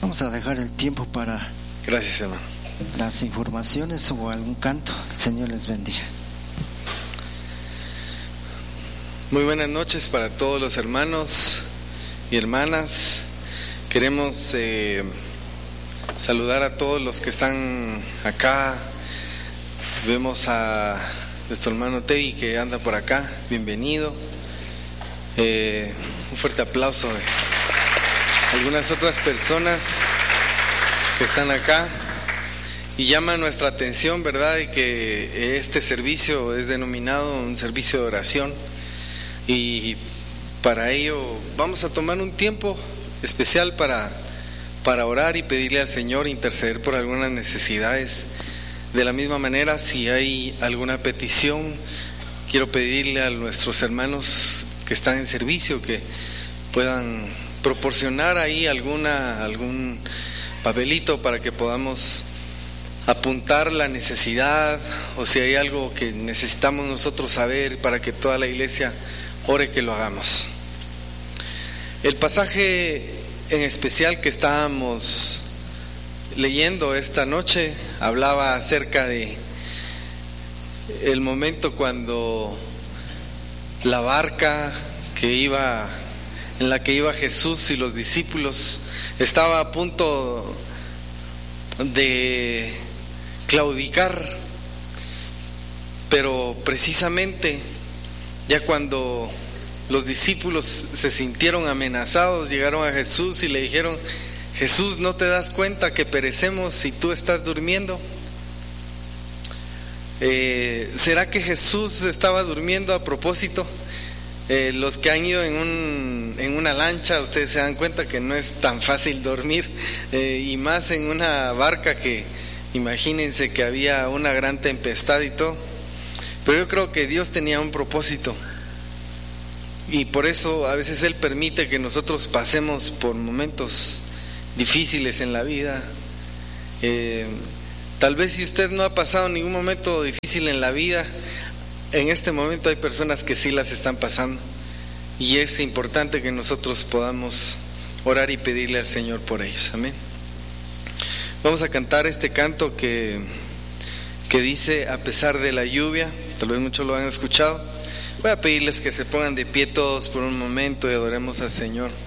Vamos a dejar el tiempo para Gracias, hermano. las informaciones o algún canto. El Señor les bendiga. Muy buenas noches para todos los hermanos y hermanas. Queremos saludar a todos los que están acá. Vemos a nuestro hermano Tevi que anda por acá. Bienvenido. Un fuerte aplauso a algunas otras personas que están acá. Y llama nuestra atención, ¿verdad?, y que este servicio es denominado un servicio de oración. Y para ello vamos a tomar un tiempo especial para orar y pedirle al Señor, interceder por algunas necesidades. De la misma manera, si hay alguna petición, quiero pedirle a nuestros hermanos que están en servicio que puedan proporcionar ahí algún papelito para que podamos apuntar la necesidad, o si hay algo que necesitamos nosotros saber para que toda la iglesia ore, que lo hagamos. El pasaje en especial que estábamos leyendo esta noche hablaba acerca de el momento cuando la barca en la que iba Jesús y los discípulos estaba a punto de claudicar, pero precisamente ya cuando los discípulos se sintieron amenazados, llegaron a Jesús y le dijeron: Jesús, ¿no te das cuenta que perecemos si tú estás durmiendo? ¿Será que Jesús estaba durmiendo a propósito? Los que han ido en una lancha, ustedes se dan cuenta que no es tan fácil dormir, y más en una barca que imagínense que había una gran tempestad y todo. Pero yo creo que Dios tenía un propósito, y por eso a veces Él permite que nosotros pasemos por momentos difíciles en la vida. Tal vez si usted no ha pasado ningún momento difícil en la vida, en este momento hay personas que sí las están pasando, y es importante que nosotros podamos orar y pedirle al Señor por ellos. Amén. Vamos a cantar este canto que dice: a pesar de la lluvia. Tal vez muchos lo han escuchado. Voy a pedirles que se pongan de pie todos por un momento y adoremos al Señor.